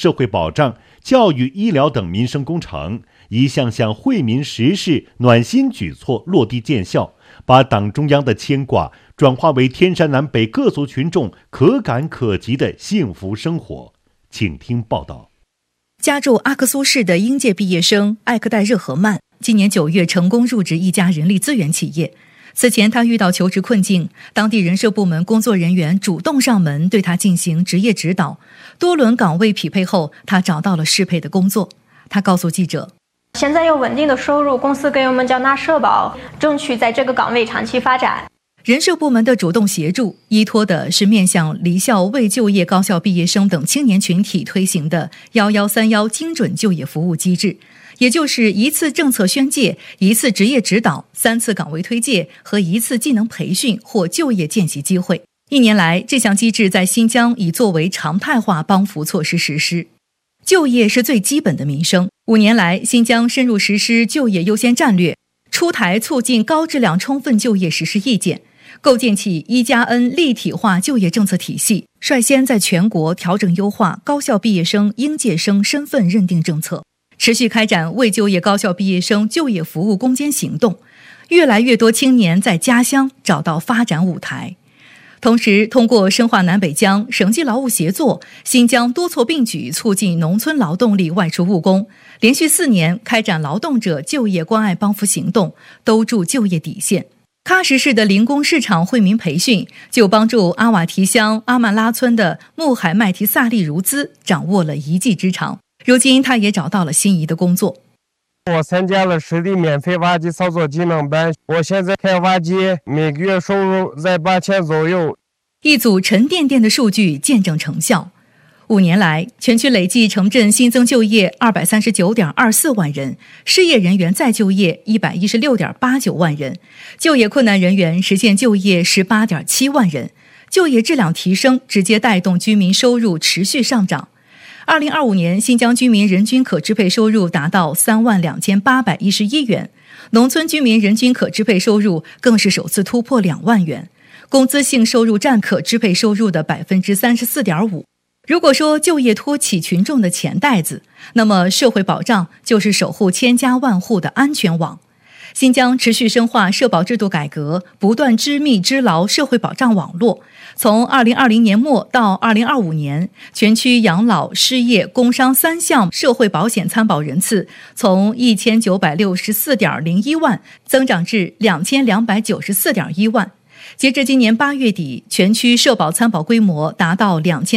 社会保障、教育、医疗等民生工程，一项项惠民实事、暖心举措落地见效，把党中央的牵挂转化为天山南北各族群众可感可及的幸福生活。请听报道。 家住阿克苏市的应届毕业生艾克代热合曼，今年9月成功入职一家人力资源企业。此前他遇到求职困境，当地人社部门工作人员主动上门对他进行职业指导，多轮岗位匹配后，他找到了适配的工作。他告诉记者， 现在有稳定的收入，公司给我们缴纳社保，争取在这个岗位长期发展。 人社部门的主动协助，依托的是面向离校未就业高校毕业生等青年群体推行的1131精准就业服务机制，也就是1次政策宣介、1次职业指导、3次岗位推介和1次技能培训或就业见习机会。1年来，这项机制在新疆已作为常态化帮扶措施实施。就业是最基本的民生。5年来，新疆深入实施就业优先战略，出台促进高质量充分就业实施意见，构建起1+N 立体化就业政策体系，率先在全国调整优化高校毕业生、应届生身份认定政策，持续开展未就业高校毕业生就业服务攻坚行动，越来越多青年在家乡找到发展舞台。同时，通过深化南北疆省际劳务协作，新疆多措并举促进农村劳动力外出务工，连续4年开展劳动者就业关爱帮扶行动，兜住就业底线。喀什市的零工市场惠民培训就帮助阿瓦提乡阿曼拉村的穆海麦提萨利如兹掌握了一技之长。如今他也找到了心仪的工作。 我参加了实地免费挖机操作技能班，我现在开挖机，每个月收入在8000左右。 一组沉甸甸的数据见证成效。5年来，全区累计城镇新增就业239.24万人，失业人员再就业116.89万人，就业困难人员实现就业18.7万人，就业质量提升直接带动居民收入持续上涨。2025年，新疆居民人均可支配收入达到32811元，农村居民人均可支配收入更是首次突破2万元，工资性收入占可支配收入的34.5%。如果说就业托起群众的钱袋子，那么社会保障就是守护千家万户的安全网。新疆持续深化社保制度改革，不断织密织牢社会保障网络。从2020年末到2025年，全区养老、失业、工伤3项社会保险参保人次从1964.01万增长至2294.1万。截至今年8月底，全区社保参保规模达到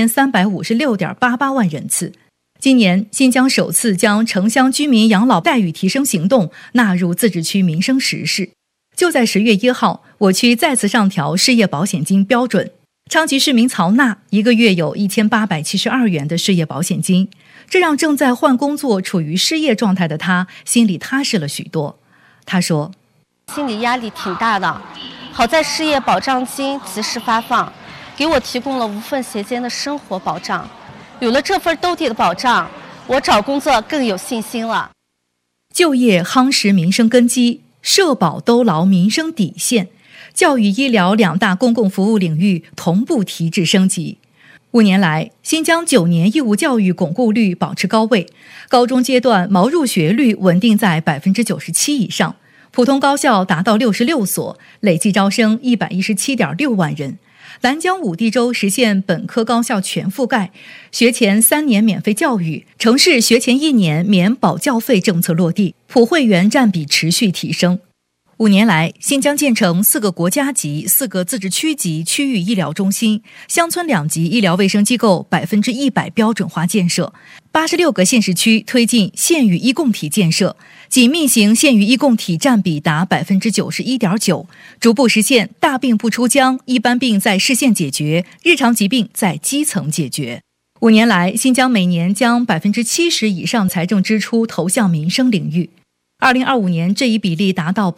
2356.88万人次。今年，新疆首次将城乡居民养老待遇提升行动纳入自治区民生实事。就在10月1号，我区再次上调失业保险金标准。昌吉市民曹娜1个月有1872元的失业保险金，这让正在换工作、处于失业状态的他心里踏实了许多。他说：“ 心理压力挺大的，好在失业保障金及时发放，给我提供了无缝衔接的生活保障。有了这份兜底的保障，我找工作更有信心了。” 就业夯实民生根基，社保兜牢民生底线，教育医疗2大公共服务领域同步提质升级。5年来，新疆9年义务教育巩固率保持高位，高中阶段毛入学率稳定在97%以上，普通高校达到66所，累计招生117.6万人。兰江5地州实现本科高校全覆盖，学前3年免费教育，城市学前1年免保教费政策落地，普惠员占比持续提升。5年来，新疆建成4个国家级、4个自治区级区域医疗中心，乡村2级医疗卫生机构100%标准化建设，86个县市区推进县域医共体建设，紧密型县域医共体占比达91.9%，逐步实现大病不出疆，一般病在市县解决，日常疾病在基层解决。5年来，新疆每年将70%以上财政支出投向民生领域。2025年，这一比例达到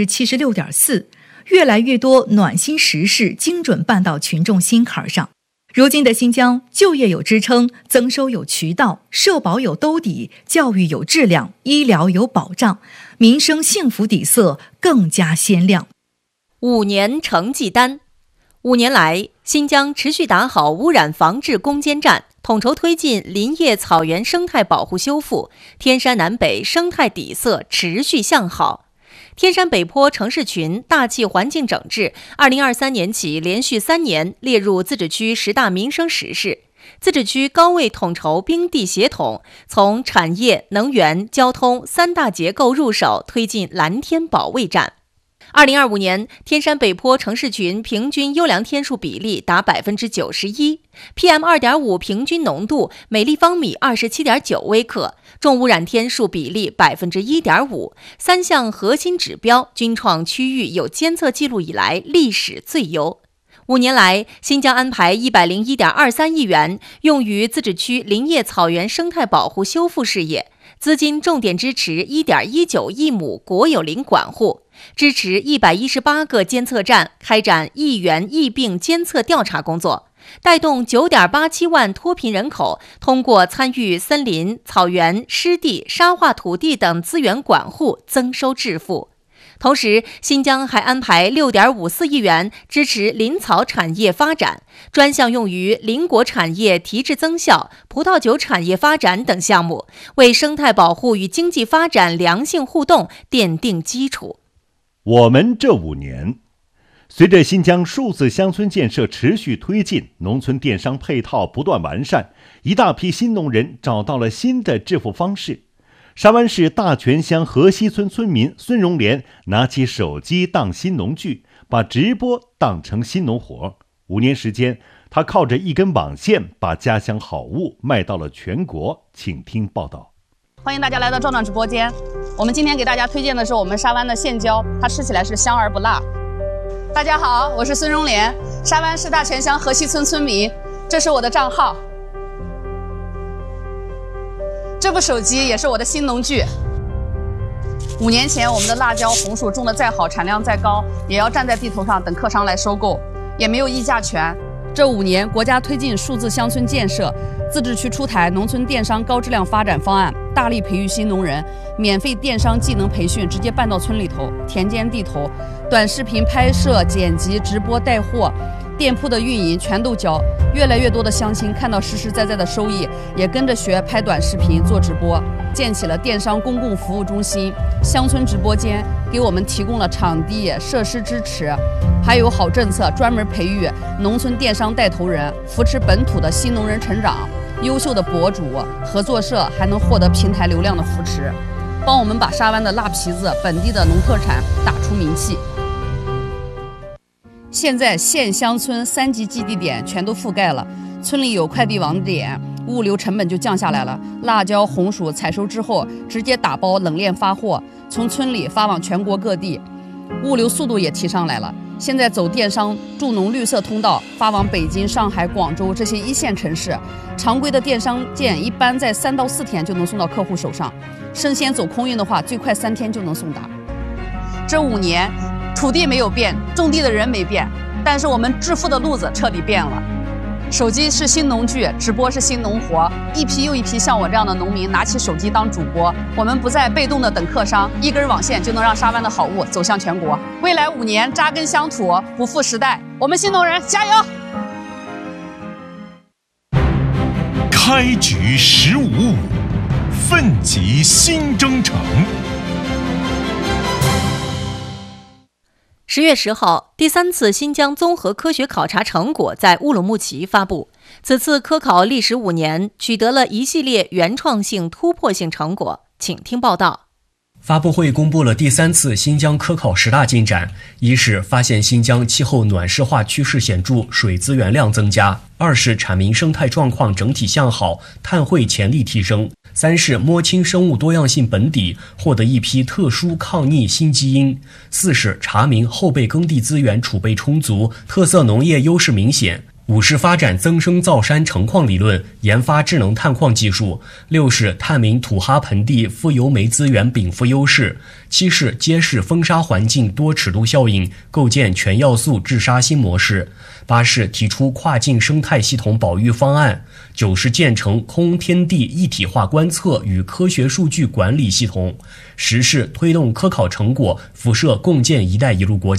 76.4%，越来越多暖心实事精准办到群众心坎上。如今的新疆，就业有支撑，增收有渠道，社保有兜底，教育有质量，医疗有保障，民生幸福底色更加鲜亮。 5年成绩单。5年来，新疆持续打好污染防治攻坚战， 统筹推进林业草原生态保护修复，天山南北生态底色持续向好。天山北坡城市群大气环境整治2023年起连续3年列入自治区10大民生实事。自治区高位统筹并地协同，从产业、能源、交通3大结构入手，推进蓝天保卫战。2025年，天山北坡城市群平均优良天数比例达 91%， PM2.5 平均浓度每立方米 27.9 微克，重污染天数比例 1.5%， 3项核心指标均创区域有监测记录以来历史最优。5年来，新疆安排101.23亿元用于自治区林业草原生态保护修复事业，资金重点支持 1.19 亿亩国有林管护，支持118个监测站开展疫源疫病监测调查工作，带动 9.87 万脱贫人口通过参与森林、草原、湿地、沙化土地等资源管护增收致富。同时，新疆还安排 6.54 亿元支持林草产业发展，专项用于林果产业提质增效、葡萄酒产业发展等项目，为生态保护与经济发展良性互动奠定基础。 我们这5年，随着新疆数字乡村建设持续推进，农村电商配套不断完善，一大批新农人找到了新的致富方式。沙湾市大泉乡河西村村民孙荣莲拿起手机当新农具，把直播当成新农活。5年时间，他靠着一根网线把家乡好物卖到了全国。请听报道。 欢迎大家来到壮壮直播间。我们今天给大家推荐的是我们沙湾的线椒，它吃起来是香而不辣。大家好，我是孙荣莲，沙湾市大泉乡河西村村民，这是我的账号。这部手机也是我的新农具。5年前，我们的辣椒、红薯种得再好，产量再高，也要站在地头上等客商来收购，也没有议价权。这5年，国家推进数字乡村建设，自治区出台农村电商高质量发展方案，大力培育新农人，免费电商技能培训直接办到村里头、田间地头，短视频拍摄、剪辑、直播带货。店铺的运营全都教，越来越多的乡亲看到实实在在的收益，也跟着学拍短视频、做直播，建起了电商公共服务中心、乡村直播间，给我们提供了场地、设施支持，还有好政策，专门培育农村电商带头人，扶持本土的新农人成长。优秀的博主、合作社还能获得平台流量的扶持，帮我们把沙湾的辣皮子、本地的农特产打出名气。现在县乡村3级基地点全都覆盖了，村里有快递网点，物流成本就降下来了。辣椒、红薯采收之后直接打包冷链发货，从村里发往全国各地，物流速度也提上来了。现在走电商助农绿色通道，发往北京、上海、广州这些1线城市，常规的电商件一般在3到4天就能送到客户手上，生鲜走空运的话，最快3天就能送达。这5年，土地没有变，种地的人没变，但是我们致富的路子彻底变了。手机是新农具，直播是新农活，一批又一批像我这样的农民拿起手机当主播，我们不再被动的等客商，一根网线就能让沙湾的好物走向全国。未来5年扎根乡土，不负时代，我们新农人加油！ 开局15-5，奋起新征程。 10月10号，第3次新疆综合科学考察成果在乌鲁木齐发布。此次科考历时5年，取得了一系列原创性、突破性成果。请听报道。 发布会公布了第3次新疆科考10大进展：一是发现新疆气候暖湿化趋势显著，水资源量增加；二是产民生态状况整体向好，碳汇潜力提升；三是摸清生物多样性本底，获得一批特殊抗逆新基因；四是查明后备耕地资源储备充足，特色农业优势明显；五是发展增生造山成矿理论，研发智能探矿技术；六是探明土哈盆地富油煤资源禀赋优势；七是揭示风沙环境多尺度效应，构建全要素治沙新模式；八是提出跨境生态系统保育方案；九是建成空天地一体化观测与科学数据管理系统；十是推动科考成果辐射共建“一带一路”国家。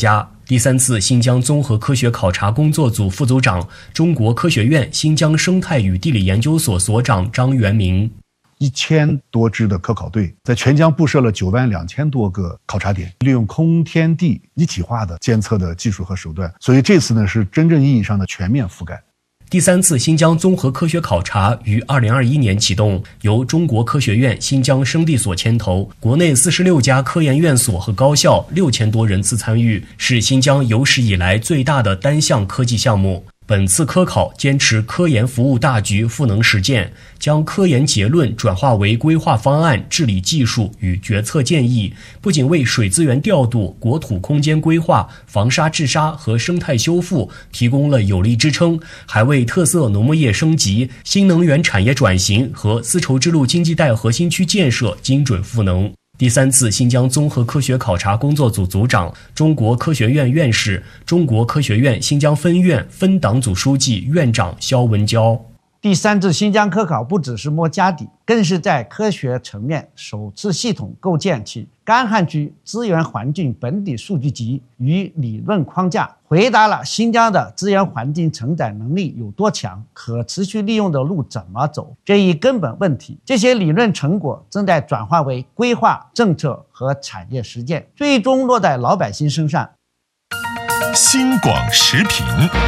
第3次新疆综合科学考察工作组副组长、中国科学院新疆生态与地理研究所所长张元明。 1000多支的科考队在全疆布设了92000多个考察点，利用空天地一体化的监测的技术和手段，所以这次呢是真正意义上的全面覆盖。 第3次新疆综合科学考察于2021年启动，由中国科学院新疆生地所牵头，国内46家科研院所和高校6000多人次参与，是新疆有史以来最大的单项科技项目。本次科考坚持科研服务大局赋能实践，将科研结论转化为规划方案、治理技术与决策建议，不仅为水资源调度、国土空间规划、防沙治沙和生态修复提供了有力支撑，还为特色农牧业升级、新能源产业转型和丝绸之路经济带核心区建设精准赋能。第3次新疆综合科学考察工作组组长、中国科学院院士、中国科学院新疆分院分党组书记、院长肖文娇。 第3次新疆科考不只是摸家底，更是在科学层面首次系统构建起干旱区资源环境本地数据集与理论框架，回答了新疆的资源环境承载能力有多强，可持续利用的路怎么走这一根本问题。这些理论成果正在转化为规划、政策和产业实践，最终落在老百姓身上。 新广时评。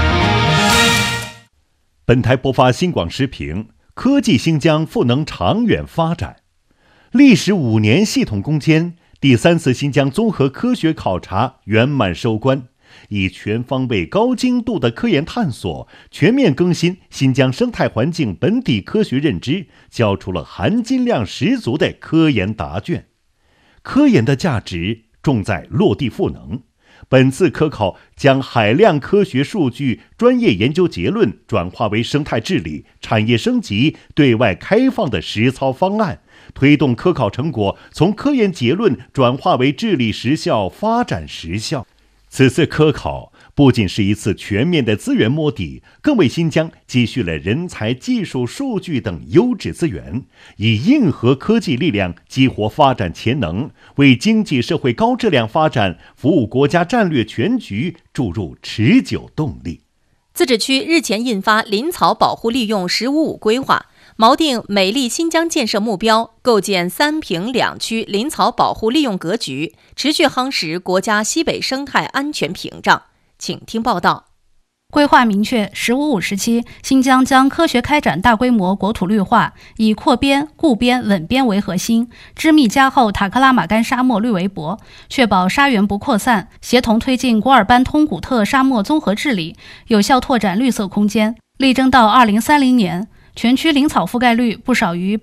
本台播发新广时评：科技新疆赋能长远发展。历时5年系统攻坚，第3次新疆综合科学考察圆满收官，以全方位、高精度的科研探索，全面更新新疆生态环境本地科学认知，交出了含金量十足的科研答卷。科研的价值重在落地赋能。本次科考将海量科学数据、专业研究结论转化为生态治理、产业升级、对外开放的实操方案，推动科考成果从科研结论转化为治理实效、发展实效。此次科考不仅是一次全面的资源摸底，更为新疆积蓄了人才、技术、数据等优质资源，以硬核科技力量激活发展潜能，为经济社会高质量发展、服务国家战略全局注入持久动力。 自治区日前印发林草保护利用“15·5”规划，锚定美丽新疆建设目标，构建3平2区林草保护利用格局，持续夯实国家西北生态安全屏障。请听报道。 规划明确“15·5”时期，新疆将科学开展大规模国土绿化，以扩边、固边、稳边为核心，织密加厚塔克拉玛干沙漠绿围脖，确保沙源不扩散，协同推进古尔班通古特沙漠综合治理，有效拓展绿色空间。力争到2030年，全区林草覆盖率不少于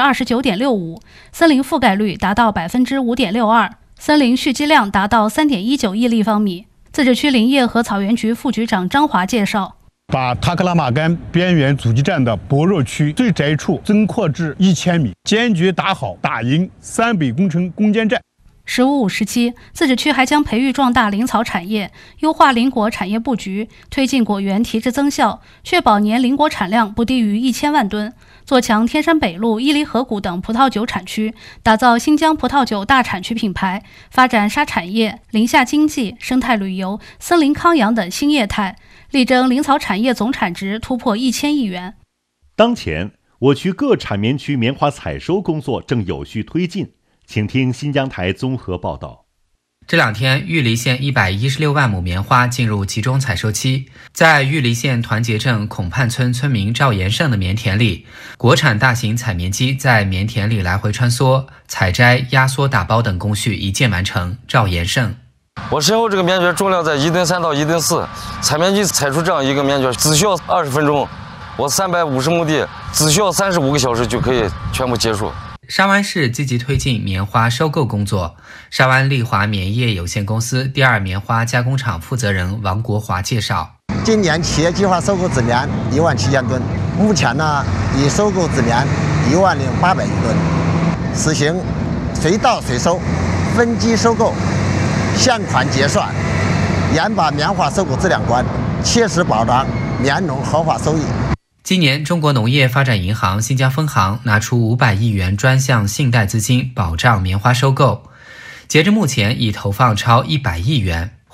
29.65%， 森林覆盖率达到 5.62%， 森林蓄积量达到 3.19亿立方米。自治区林业和草原局副局长张华介绍， 把塔克拉玛干边缘阻击站的薄弱区最窄处增扩至1000米，坚决打好打赢3北工程攻坚战。 “15·5”时期，自治区还将培育壮大林草产业，优化林果产业布局，推进果园提质增效，确保年林果产量不低于1000万吨，做强天山北路、伊犁河谷等葡萄酒产区，打造新疆葡萄酒大产区品牌，发展沙产业、林下经济、生态旅游、森林康养等新业态，力争林草产业总产值突破1000亿元。 当前，我区各产棉区棉花采收工作正有序推进。请听新疆台综合报道。 这2天，玉梨县116万亩棉花进入集中采收期。在玉梨县团结镇孔畔村村民赵延胜的棉田里，国产大型采棉机在棉田里来回穿梭，采摘、压缩、打包等工序一键完成。赵延胜： 我身后这个棉卷重量在1.3吨到1.4吨，采棉机采出这样一个棉卷只需要20分钟，我350亩地只需要35个小时就可以全部结束。 沙湾市积极推进棉花收购工作。沙湾丽华棉业有限公司第2棉花加工厂负责人王国华介绍， 今年企业计划收购纸棉17000吨，目前呢已收购纸棉10800余吨，实行随到随收、分期收购、现款结算，严把棉花收购质量关，切实保障棉农合法收益。 今年，中国农业发展银行新疆分行拿出500亿元专项信贷资金保障棉花收购，截至目前已投放超100亿元，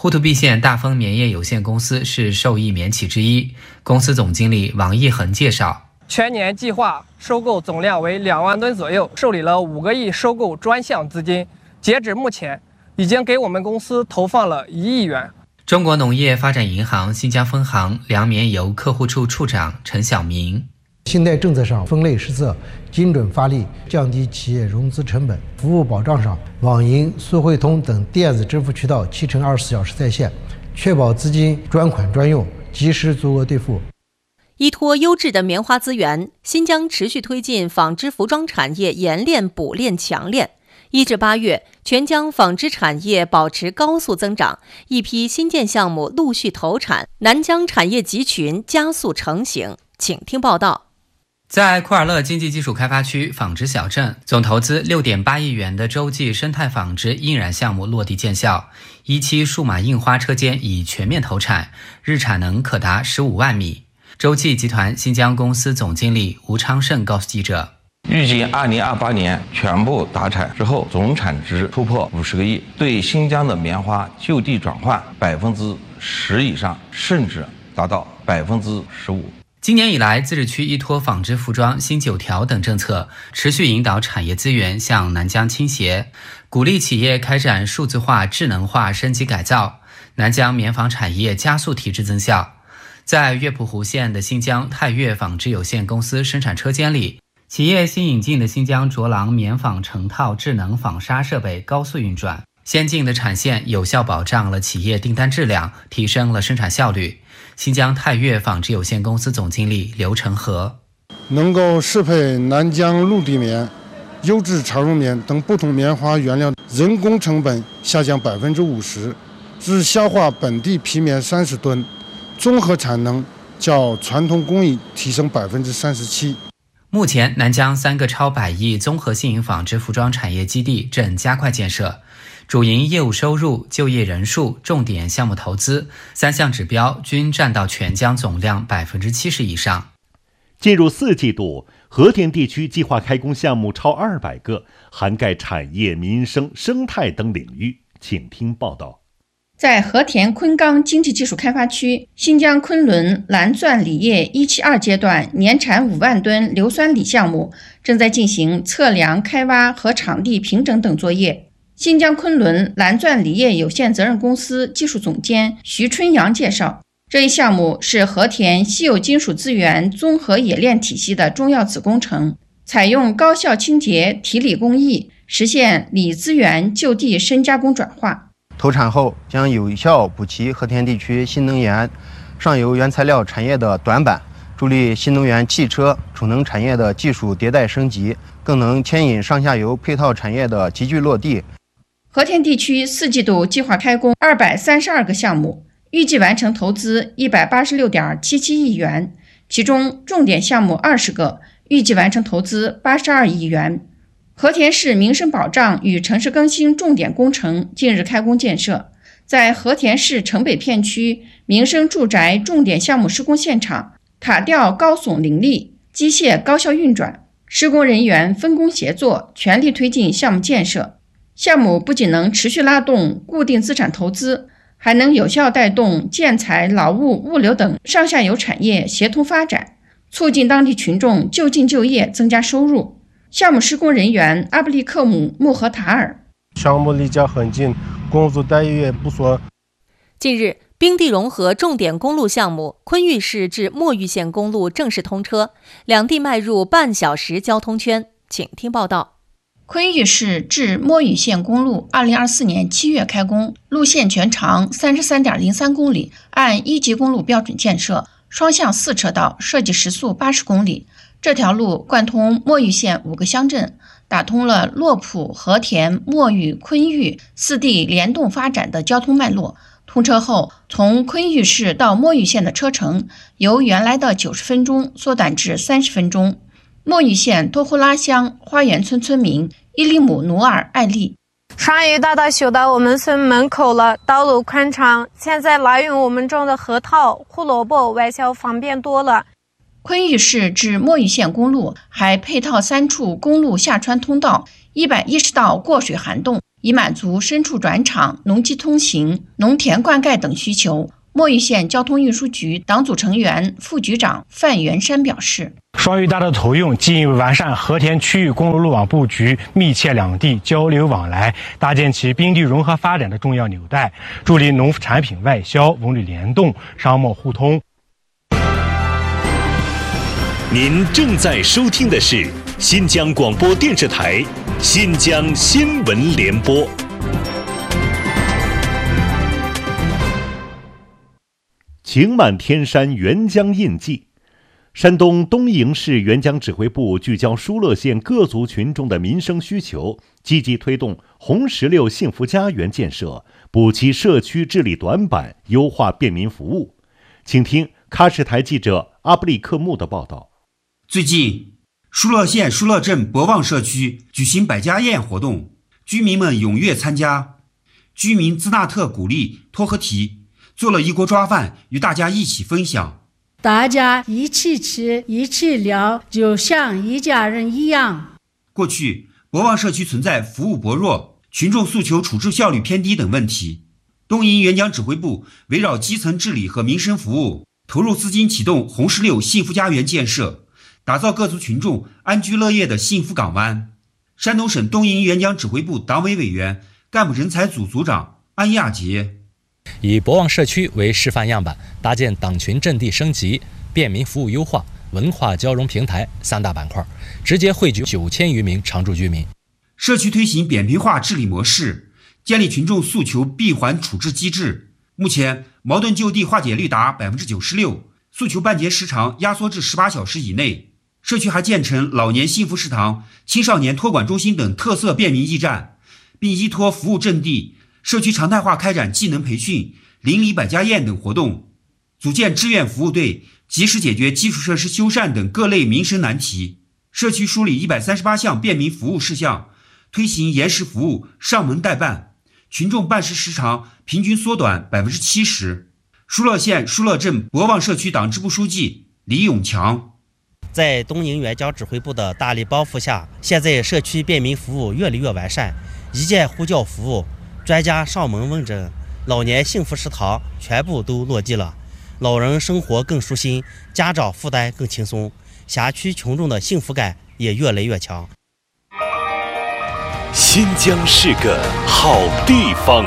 沪图壁县大丰棉业有限公司是受益免企之一。公司总经理王义恒介绍， 全年计划收购总量为2万吨左右，受理了5个亿收购专项资金，截止目前已经给我们公司投放了1亿元。 中国农业发展银行新疆分行粮棉油客户处处长陈晓明， 信贷政策上分类施策，精准发力，降低企业融资成本；服务保障上，网银、速汇通等电子支付渠道7×24小时在线，确保资金专款专用，及时足额兑付。 依托优质的棉花资源，新疆持续推进纺织服装产业研炼、补炼、强炼。1至8月，全疆纺织产业保持高速增长，一批新建项目陆续投产，南疆产业集群加速成型。请听报道。 在库尔勒经济技术开发区纺织小镇，总投资6.8亿元的洲际生态纺织印染项目落地见效，1期数码印花车间已全面投产，日产能可达15万米。洲际集团新疆公司总经理吴昌胜告诉记者， 预计2028年全部达产之后，总产值突破50个亿，对新疆的棉花就地转换10%以上，甚至达到15%。 今年以来，自治区依托纺织服装新9条等政策，持续引导产业资源向南疆倾斜，鼓励企业开展数字化、智能化升级改造，南疆棉纺产业加速提质增效。在月浦湖县的新疆泰岳纺织有限公司生产车间里，企业新引进的新疆卓廊棉纺成套智能纺纱设备高速运转，先进的产线有效保障了企业订单质量，提升了生产效率。新疆泰岳纺织有限公司总经理刘成和， 能够适配南疆陆地棉、优质长绒棉等不同棉花原料，人工成本下降50%，只消化本地皮棉30吨，综合产能较传统工艺提升37%。 目前，南疆3个超100亿综合性纺织服装产业基地正加快建设，主营业务收入、就业人数、重点项目投资3项指标均占到全疆总量70%以上。 进入4季度，和田地区计划开工项目超200个，涵盖产业、民生、生态等领域。请听报道。 在和田昆冈经济技术开发区，新疆昆仑蓝钻锂业1期2阶段年产5万吨硫酸锂项目正在进行测量、开挖和场地平整等作业。新疆昆仑蓝钻锂业有限责任公司技术总监徐春阳介绍，这一项目是和田稀有金属资源综合冶炼体系的重要子工程，采用高效清洁提锂工艺，实现锂资源就地深加工转化。 投产后将有效补齐和田地区新能源上游原材料产业的短板，助力新能源汽车、储能产业的技术迭代升级，更能牵引上下游配套产业的集聚落地。 和田地区4季度计划开工232个项目，预计完成投资186.77亿元，其中重点项目20个，预计完成投资82亿元。和田市民生保障与城市更新重点工程近日开工建设，在和田市城北片区民生住宅重点项目施工现场，塔吊高耸林立，机械高效运转，施工人员分工协作，全力推进项目建设。项目不仅能持续拉动固定资产投资，还能有效带动建材、劳务、物流等上下游产业协同发展，促进当地群众就近就业，增加收入。项目施工人员阿布利克姆穆和塔尔， 项目离家很近，工作待遇也不错。 近日，冰地融合重点公路项目昆玉市至墨玉县公路正式通车，两地迈入半小时交通圈。请听报道。 昆玉市至墨玉县公路2024年7月开工，路线全长33.03公里，按1级公路标准建设，双向4车道，设计时速80公里。这条路贯通墨玉县5个乡镇，打通了洛浦、和田、墨玉、昆玉4地联动发展的交通脉络。通车后，从昆玉市到墨玉县的车程由原来的90分钟缩短至30分钟。墨玉县多呼拉乡花园村村民伊利姆努尔艾丽， 上雨大道修到我们村门口了，道路宽敞，现在拉运我们种的核桃、胡萝卜外销方便多了。 昆玉市至墨玉县公路还配套3处公路下穿通道，110道过水涵洞， 以满足牲畜转场、农机通行、农田灌溉等需求。墨鱼县交通运输局党组成员、副局长范元山表示， 双语大的投用进一步完善和田区域公路路网布局，密切两地交流往来，搭建起滨地融合发展的重要纽带，助力农副产品外销、文旅联动、商贸互通。 您正在收听的是新疆广播电视台新疆新闻联播。 晴满天山沅江印记。山东东营市沅江指挥部聚焦疏勒县各族群众的民生需求，积极推动红石榴幸福家园建设，补齐社区治理短板，优化便民服务。请听喀什台记者阿布利克木的报道。 最近，疏勒县疏勒镇博望社区举行百家宴活动，居民们踊跃参加。居民兹纳特鼓励托合提，做了一锅抓饭，与大家一起分享。 大家一起吃，一起聊，就像一家人一样。 过去，博望社区存在服务薄弱、群众诉求处置效率偏低等问题。东营沅江指挥部围绕基层治理和民生服务，投入资金启动红石榴幸福家园建设，打造各族群众安居乐业的幸福港湾。山东省东营沅江指挥部党委委员、干部人才组组长安亚杰。 以博望社区为示范样板，搭建党群阵地升级、便民服务优化、文化交融平台3大板块，直接汇聚9000余名常住居民。 社区推行扁平化治理模式，建立群众诉求闭环处置机制。目前矛盾就地化解率达96%，诉求办结时长压缩至18小时以内。社区还建成老年幸福食堂、青少年托管中心等特色便民驿站，并依托服务阵地，社区常态化开展技能培训、邻里百家宴等活动，组建志愿服务队，及时解决基础设施修缮等各类民生难题。社区梳理138项便民服务事项，推行延时服务、上门代办，群众办事时长平均缩短70%。疏勒县疏勒镇博望社区党支部书记李永强。 在东营沅江指挥部的大力帮扶下，现在社区便民服务越来越完善，一键呼叫服务、专家上门问诊、老年幸福食堂全部都落地了，老人生活更舒心，家长负担更轻松，辖区群众的幸福感也越来越强。 新疆是个好地方。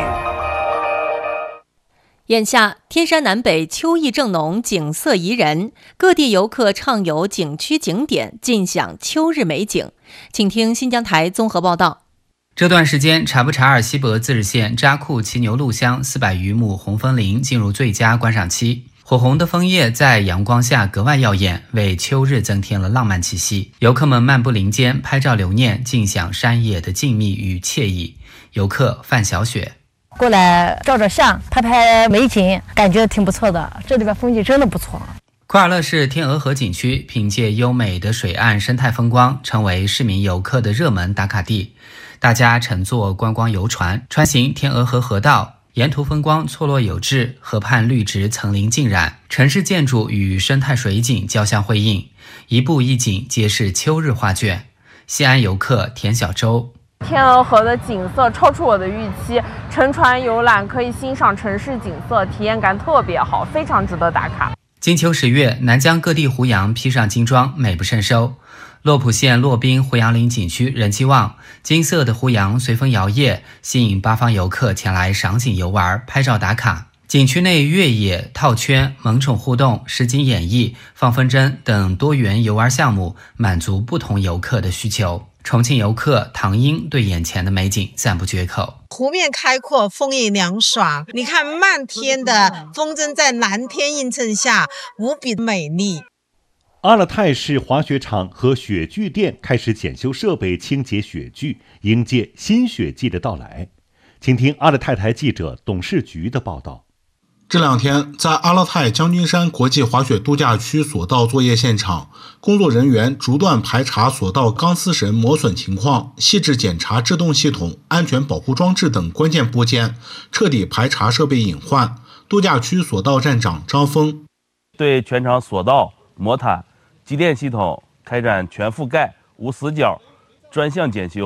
眼下，天山南北秋意正浓，景色宜人，各地游客畅游景区景点，尽享秋日美景。请听新疆台综合报道。 这段时间，察布查尔西博自治县扎库骑牛路乡400余亩红枫林进入最佳观赏期，火红的枫叶在阳光下格外耀眼，为秋日增添了浪漫气息。游客们漫步林间，拍照留念，尽享山野的静谧与惬意。游客范小雪。 过来照照相，拍拍美景，感觉挺不错的。这里边风景真的不错。 库尔勒市天鹅河景区凭借优美的水岸生态风光，成为市民游客的热门打卡地。大家乘坐观光游船，穿行天鹅河河道，沿途风光错落有致，河畔绿植层林尽染，城市建筑与生态水景交相辉映，一步一景皆是秋日画卷。西安游客田小周。 天鹅河的景色超出我的预期，乘船游览可以欣赏城市景色，体验感特别好，非常值得打卡。 金秋10月，南疆各地胡杨披上金装，美不胜收。洛浦县洛宾胡杨林景区人气旺，金色的胡杨随风摇曳，吸引八方游客前来赏景游玩、拍照打卡。景区内越野、套圈、萌宠互动、实景演绎、放风筝等多元游玩项目，满足不同游客的需求。重庆游客唐英对眼前的美景赞不绝口。 湖面开阔，风也凉爽，你看漫天的风筝在蓝天映衬下无比美丽。 阿勒泰市滑雪场和雪具店开始检修设备，清洁雪具，迎接新雪季的到来。请听阿勒泰台记者董事局的报道。 这两天，在阿勒泰将军山国际滑雪度假区索道作业现场，工作人员逐段排查索道钢丝绳磨损情况，细致检查制动系统、安全保护装置等关键部件，彻底排查设备隐患。度假区索道站长张峰对全场索道、魔毯、机电系统开展全覆盖、无死角专项检修，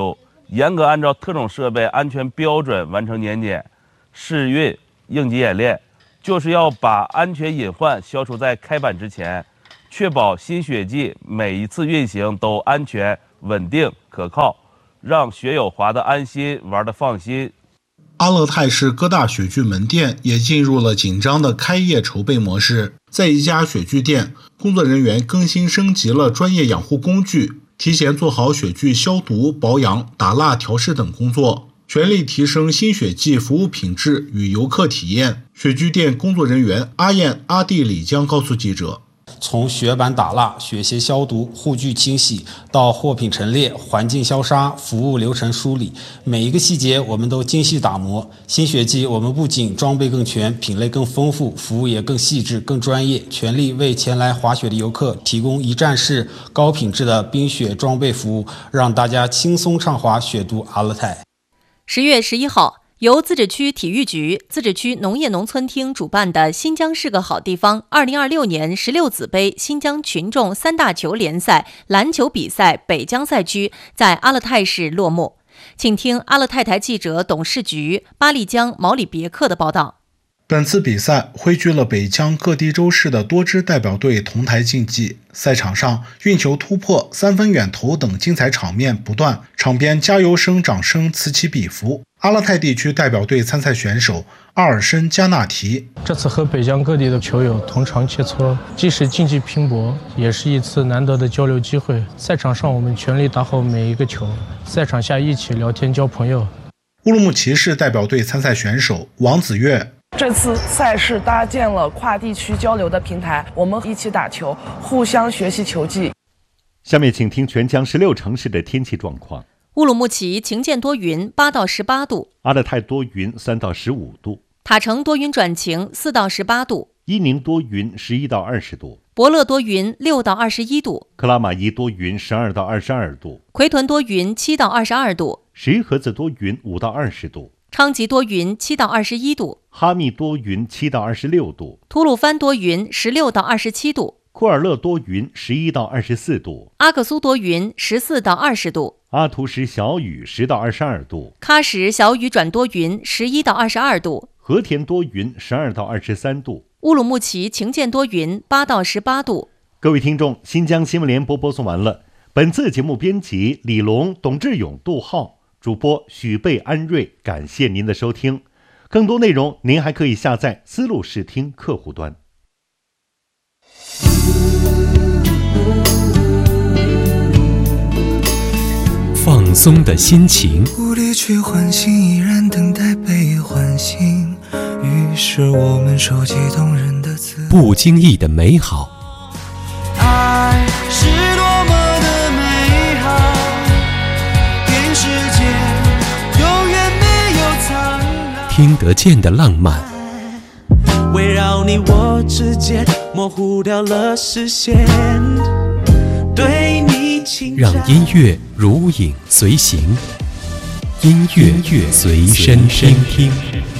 严格按照特种设备安全标准完成年检、试运、应急演练，就是要把安全隐患消除在开板之前，确保新雪季每一次运行都安全、稳定、可靠，让雪友滑得安心，玩得放心。 阿勒泰市各大雪具门店也进入了紧张的开业筹备模式。在一家雪具店，工作人员更新升级了专业养护工具，提前做好雪具消毒、保养、打蜡、调试等工作，全力提升新雪季服务品质与游客体验。雪具店工作人员阿燕、阿弟、李江告诉记者， 从雪板打蜡、雪鞋消毒、护具清洗到货品陈列、环境消杀、服务流程梳理，每一个细节我们都精细打磨。新雪季我们不仅装备更全、品类更丰富，服务也更细致、更专业，全力为前来滑雪的游客提供一站式高品质的冰雪装备服务，让大家轻松畅滑雪都阿勒泰。 10月11号。由自治区体育局、自治区农业农村厅主办的新疆是个好地方2026年16子杯新疆群众三大球联赛篮球比赛北疆赛区在阿勒泰市落幕。请听阿勒泰台记者董事局巴利江毛里别克的报道。 本次比赛汇聚了北疆各地州市的多支代表队同台竞技，赛场上运球突破、三分远投等精彩场面不断，场边加油声、掌声此起彼伏。阿勒泰地区代表队参赛选手阿尔申加纳提， 这次和北疆各地的球友同场切磋，既是竞技拼搏，也是一次难得的交流机会。赛场上我们全力打好每一个球，赛场下一起聊天交朋友。 乌鲁木齐市代表队参赛选手王子月， 这次赛事搭建了跨地区交流的平台，我们一起打球，互相学习球技。 下面请听全疆16城市的天气状况。 乌鲁木齐晴间多云8到18度， 阿勒泰多云3到15度， 塔城多云转晴4到18度， 伊宁多云11到20度， 博乐多云6到21度， 克拉玛依多云12到22度， 奎屯多云7到22度， 石河子多云5到20度， 昌吉多云7到21度， 哈密多云7到26度， 吐鲁番多云16到27度， 库尔勒多云11到24度， 阿克苏多云14到20度， 阿图什小雨10到22度， 喀什小雨转多云11到22度， 和田多云12到23度， 乌鲁木齐晴间多云8到18度。 各位听众，新疆新闻联播播送完了。本次节目编辑李龙、董志勇、杜浩，主播许贝、安瑞，感谢您的收听。更多内容您还可以下载丝路视听客户端。 放松的心情， 无力去唤醒，依然等待被唤醒。于是我们收集动人的词， 不经意的美好。 爱是多么的美好，全世界永远没有苍老。 听得见的浪漫， 围绕你我之间，模糊掉了视线。对你情让音乐如影随形，音乐随身听。